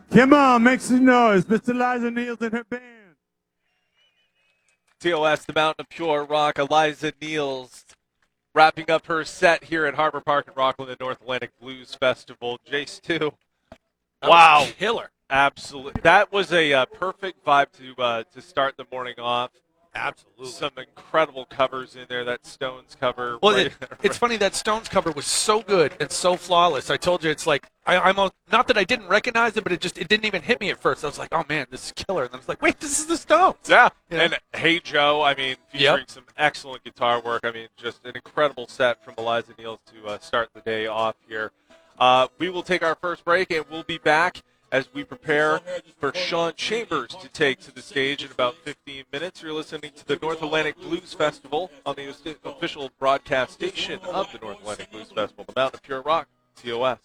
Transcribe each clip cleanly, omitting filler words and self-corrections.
Come on, make some noise. Mr. Liza Niels and her band. TOS, the Mountain of Pure Rock, Eliza Niels, wrapping up her set here at Harbor Park in Rockland, the North Atlantic Blues Festival. Jace, too. Wow. Killer. Absolutely. That was a perfect vibe to start the morning off. Absolutely. Some incredible covers in there. That Stones cover. Well, it's funny, that Stones cover was so good and so flawless. I told you, it's like, I'm not that I didn't recognize it, but it didn't even hit me at first. I was like, oh, man, this is killer. And I was like, wait, this is the Stones. Yeah. Yeah. And Hey Joe, I mean, featuring some excellent guitar work. I mean, just an incredible set from Eliza Niels to start the day off here. We will take our first break, and we'll be back as we prepare for Sean Chambers to take to the stage in about 15 minutes. You're listening to the North Atlantic Blues Festival on the official broadcast station of the North Atlantic Blues Festival, the Mountain of Pure Rock, TOS.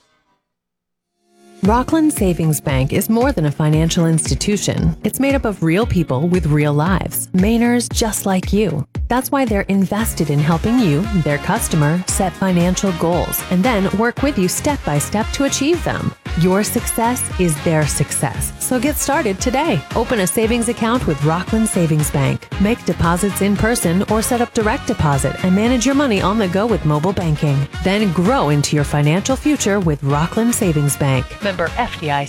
Rockland Savings Bank is more than a financial institution. It's made up of real people with real lives, Mainers just like you. That's why they're invested in helping you, their customer, set financial goals and then work with you step by step to achieve them. Your success is their success. So get started today. Open a savings account with Rockland Savings Bank. Make deposits in person or set up direct deposit and manage your money on the go with mobile banking. Then grow into your financial future with Rockland Savings Bank. Member FDIC.